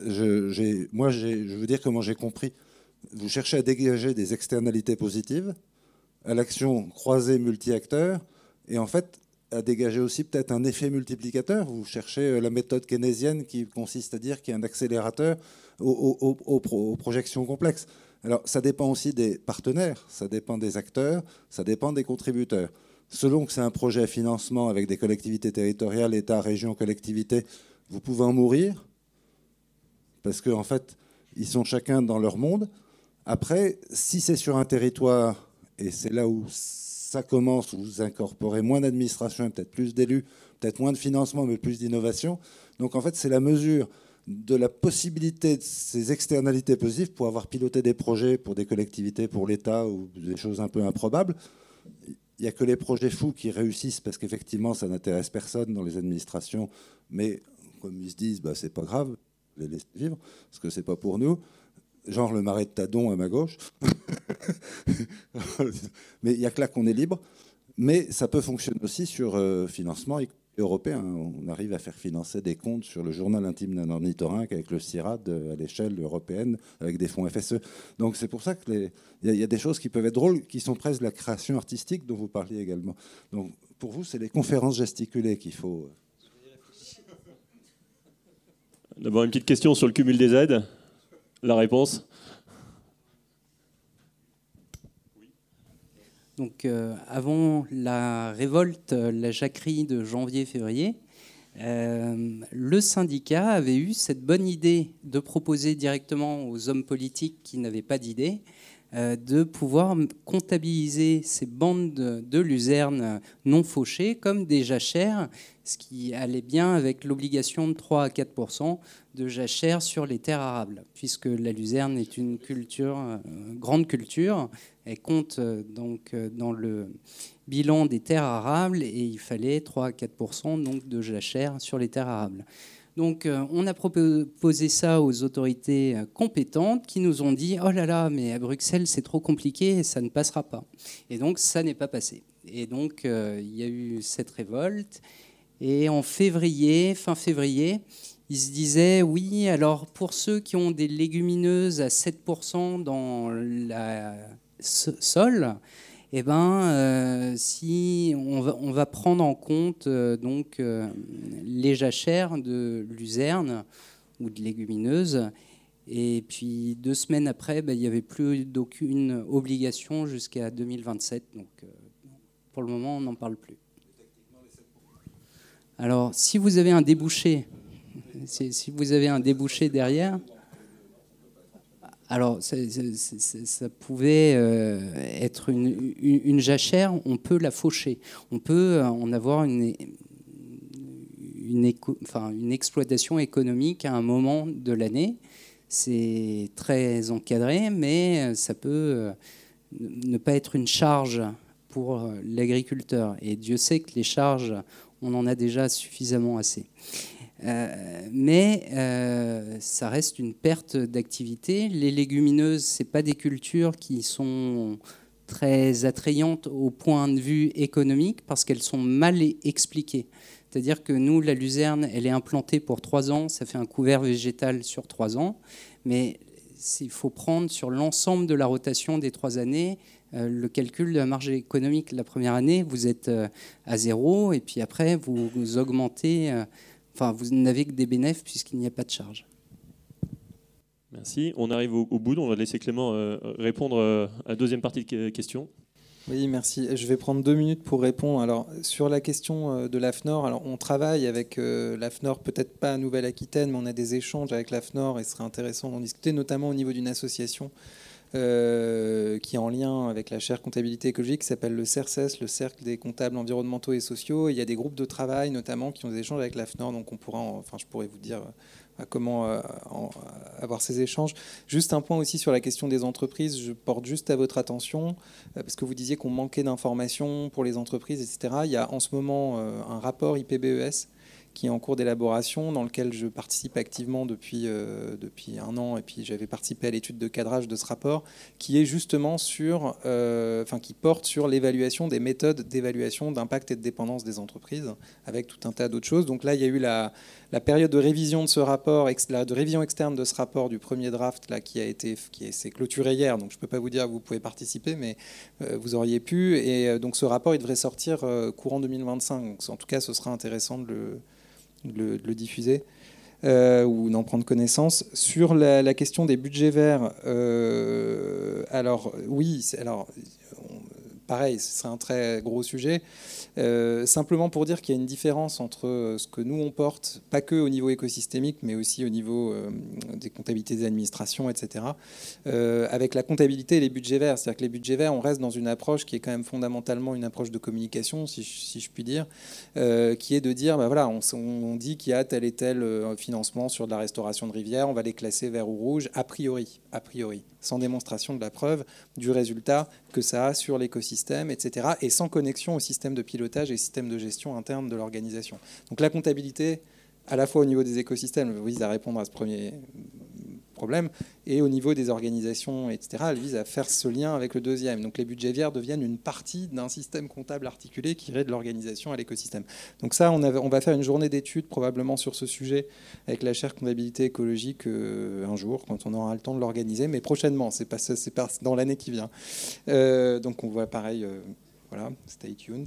je veux dire comment j'ai compris. Vous cherchez à dégager des externalités positives à l'action croisée multi-acteurs et en fait à dégager aussi peut-être un effet multiplicateur. Vous cherchez la méthode keynésienne qui consiste à dire qu'il y a un accélérateur aux projections complexes. Alors ça dépend aussi des partenaires, ça dépend des acteurs, ça dépend des contributeurs. Selon que c'est un projet à financement avec des collectivités territoriales, État, région, collectivités, vous pouvez en mourir parce qu'en fait, ils sont chacun dans leur monde. Après, si c'est sur un territoire, et c'est là où ça commence, où vous incorporez moins d'administration, peut-être plus d'élus, peut-être moins de financement, mais plus d'innovation. Donc en fait, c'est la mesure de la possibilité de ces externalités positives pour avoir piloté des projets pour des collectivités, pour l'État, ou des choses un peu improbables. Il n'y a que les projets fous qui réussissent parce qu'effectivement, ça n'intéresse personne dans les administrations. Mais comme ils se disent, bah, c'est pas grave, les laisser vivre, parce que c'est pas pour nous. Genre le marais de Tadon à ma gauche. Mais il n'y a que là qu'on est libre. Mais ça peut fonctionner aussi sur financement européen. On arrive à faire financer des comptes sur le journal intime d'un ornithorynque avec le CIRAD à l'échelle européenne, avec des fonds FSE. Donc c'est pour ça qu'il y a des choses qui peuvent être drôles, qui sont presque de la création artistique dont vous parliez également. Donc pour vous, c'est les conférences gesticulées qu'il faut... D'abord une petite question sur le cumul des aides. La réponse ? Donc, avant la révolte, la jacquerie de janvier-février, le syndicat avait eu cette bonne idée de proposer directement aux hommes politiques qui n'avaient pas d'idée de pouvoir comptabiliser ces bandes de luzerne non fauchées comme des jachères, ce qui allait bien avec l'obligation de 3 à 4% de jachères sur les terres arables, puisque la luzerne est une culture, grande culture. Elle compte donc dans le bilan des terres arables et il fallait 3 à 4% donc de jachères sur les terres arables. Donc on a proposé ça aux autorités compétentes qui nous ont dit « Oh là là, mais à Bruxelles c'est trop compliqué et ça ne passera pas ». Et donc ça n'est pas passé. Et donc il y a eu cette révolte. Et en février, fin février, ils se disaient « Oui, alors pour ceux qui ont des légumineuses à 7% dans la sol, eh ben, si on va prendre en compte donc les jachères de luzerne ou de légumineuses. Et puis 2 semaines après, il n'y avait plus d'aucune obligation jusqu'à 2027. Donc pour le moment, on n'en parle plus. Alors, si vous avez un débouché, si vous avez un débouché derrière. Alors, ça pouvait être une jachère, on peut la faucher. On peut en avoir une exploitation économique à un moment de l'année. C'est très encadré, mais ça peut ne pas être une charge pour l'agriculteur. Et Dieu sait que les charges, on en a déjà suffisamment assez. Mais ça reste une perte d'activité. Les légumineuses, ce n'est pas des cultures qui sont très attrayantes au point de vue économique parce qu'elles sont mal expliquées. C'est-à-dire que nous, la luzerne, elle est implantée pour 3 ans, ça fait un couvert végétal sur 3 ans, mais il faut prendre sur l'ensemble de la rotation des 3 années le calcul de la marge économique. La première année, vous êtes à 0, et puis après, vous augmentez... vous n'avez que des bénéfices puisqu'il n'y a pas de charge. Merci. On arrive au bout. On va laisser Clément répondre à la deuxième partie de question. Oui, merci. Je vais prendre 2 minutes pour répondre. Alors, sur la question de l'AFNOR, alors, on travaille avec l'AFNOR, peut-être pas à Nouvelle-Aquitaine, mais on a des échanges avec l'AFNOR et ce serait intéressant d'en discuter, notamment au niveau d'une association qui est en lien avec la chaire comptabilité écologique, qui s'appelle le CERCES, le Cercle des comptables environnementaux et sociaux. Et il y a des groupes de travail, notamment, qui ont des échanges avec l'AFNOR, donc on pourra, je pourrais vous dire avoir ces échanges. Juste un point aussi sur la question des entreprises, je porte juste à votre attention, parce que vous disiez qu'on manquait d'informations pour les entreprises, etc. Il y a en ce moment un rapport IPBES qui est en cours d'élaboration, dans lequel je participe activement depuis 1 an, et puis j'avais participé à l'étude de cadrage de ce rapport, qui est justement qui porte sur l'évaluation des méthodes d'évaluation d'impact et de dépendance des entreprises, avec tout un tas d'autres choses. Donc là, il y a eu la période de révision de ce rapport, de révision externe de ce rapport du premier draft, là, qui s'est clôturé hier, donc je ne peux pas vous dire que vous pouvez participer, mais vous auriez pu, et donc ce rapport, il devrait sortir courant 2025, donc en tout cas, ce sera intéressant de le diffuser ou d'en prendre connaissance. Sur la question des budgets verts, pareil, ce serait un très gros sujet. Simplement pour dire qu'il y a une différence entre ce que nous on porte, pas que au niveau écosystémique, mais aussi au niveau des comptabilités des administrations, etc., avec la comptabilité et les budgets verts. C'est-à-dire que les budgets verts, on reste dans une approche qui est quand même fondamentalement une approche de communication, si je puis dire, qui est de dire, on dit qu'il y a tel et tel financement sur de la restauration de rivières, on va les classer vert ou rouge, a priori, sans démonstration de la preuve du résultat que ça a sur l'écosystème, etc., et sans connexion au système de pilotage et système de gestion interne de l'organisation. Donc la comptabilité, à la fois au niveau des écosystèmes, vise à répondre à ce premier problème, et au niveau des organisations, etc., elle vise à faire ce lien avec le deuxième. Donc les budgets verts deviennent une partie d'un système comptable articulé qui irait de l'organisation à l'écosystème. Donc ça, on va faire une journée d'études probablement sur ce sujet avec la chaire comptabilité écologique un jour, quand on aura le temps de l'organiser, mais prochainement, c'est pas dans l'année qui vient. Donc on voit pareil, voilà, stay tuned.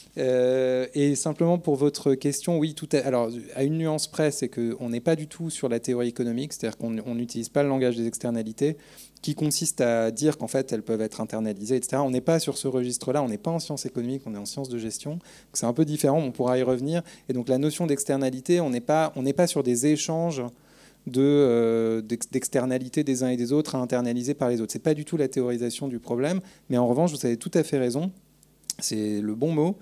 Et simplement pour votre question, oui, alors à une nuance près, c'est qu'on n'est pas du tout sur la théorie économique, c'est-à-dire qu'on n'utilise pas le langage des externalités, qui consiste à dire qu'en fait elles peuvent être internalisées, etc. On n'est pas sur ce registre-là, on n'est pas en sciences économiques, on est en sciences de gestion. C'est un peu différent, on pourra y revenir. Et donc la notion d'externalité, on n'est pas sur des échanges d'externalités des uns et des autres à internaliser par les autres. C'est pas du tout la théorisation du problème, mais en revanche, vous avez tout à fait raison. C'est le bon mot.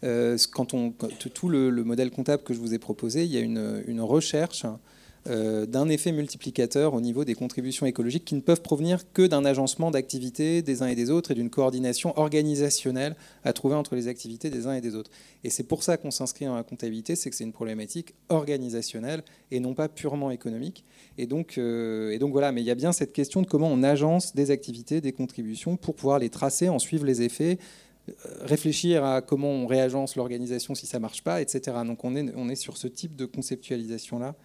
Tout le modèle comptable que je vous ai proposé, il y a une recherche d'un effet multiplicateur au niveau des contributions écologiques qui ne peuvent provenir que d'un agencement d'activités des uns et des autres et d'une coordination organisationnelle à trouver entre les activités des uns et des autres. Et c'est pour ça qu'on s'inscrit dans la comptabilité, c'est que c'est une problématique organisationnelle et non pas purement économique. Et donc voilà, mais il y a bien cette question de comment on agence des activités, des contributions pour pouvoir les tracer, en suivre les effets, réfléchir à comment on réagence l'organisation si ça ne marche pas, etc. Donc on est sur ce type de conceptualisation-là,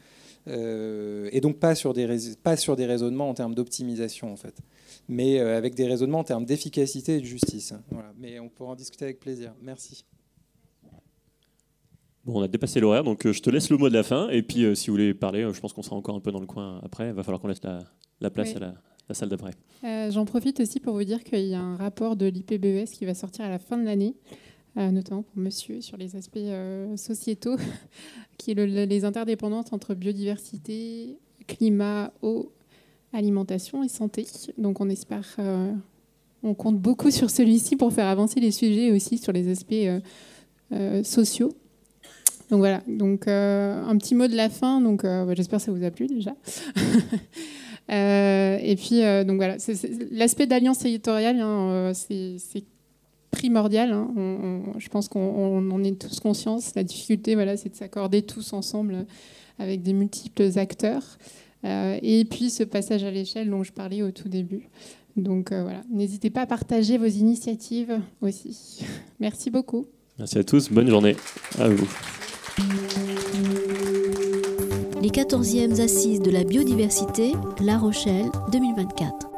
et donc pas sur des raisonnements en termes d'optimisation, en fait, mais avec des raisonnements en termes d'efficacité et de justice. Voilà. Mais on pourra en discuter avec plaisir. Merci. Bon, on a dépassé l'horaire, donc je te laisse le mot de la fin, et puis si vous voulez parler, je pense qu'on sera encore un peu dans le coin après, il va falloir qu'on laisse la place à la salle d'après. J'en profite aussi pour vous dire qu'il y a un rapport de l'IPBES qui va sortir à la fin de l'année, notamment pour monsieur, sur les aspects sociétaux, qui est les interdépendances entre biodiversité, climat, eau, alimentation et santé. Donc on espère, on compte beaucoup sur celui-ci pour faire avancer les sujets aussi sur les aspects sociaux. Donc voilà, donc un petit mot de la fin, donc j'espère que ça vous a plu déjà. Et puis donc voilà, l'aspect d'alliance territoriale, c'est primordial. Je pense qu'on en est tous conscients. La difficulté, c'est de s'accorder tous ensemble avec des multiples acteurs. Et puis ce passage à l'échelle dont je parlais au tout début. Donc voilà, n'hésitez pas à partager vos initiatives aussi. Merci beaucoup. Merci à tous, bonne journée à vous. Les 14e Assises de la biodiversité, La Rochelle, 2024.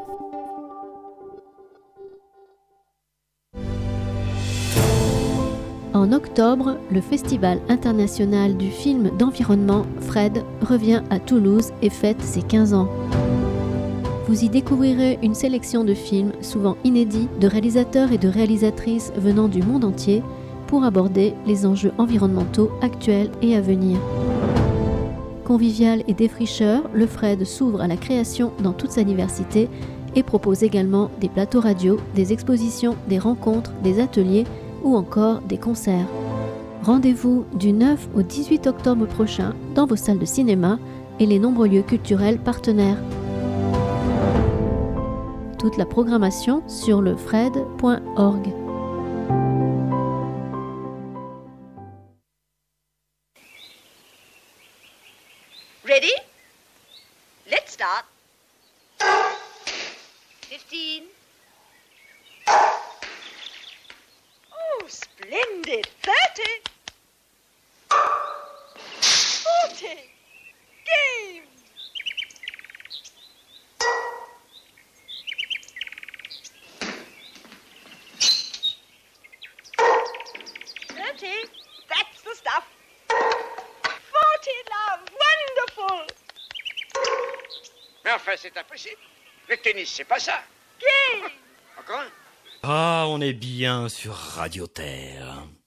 En octobre, le Festival international du film d'environnement FRED revient à Toulouse et fête ses 15 ans. Vous y découvrirez une sélection de films souvent inédits de réalisateurs et de réalisatrices venant du monde entier pour aborder les enjeux environnementaux actuels et à venir. Convivial et défricheur, le FRED s'ouvre à la création dans toute sa diversité et propose également des plateaux radio, des expositions, des rencontres, des ateliers ou encore des concerts. Rendez-vous du 9 au 18 octobre prochain dans vos salles de cinéma et les nombreux lieux culturels partenaires. Toute la programmation sur lefred.org. Ready? Let's start. 15. Oh, splendid. 30. 40. Game. 30. That's the stuff. 40, love. Wonderful. Mais enfin, c'est impossible. Le tennis, c'est pas ça. Game. Encore un? Ah, on est bien sur Radio Terre.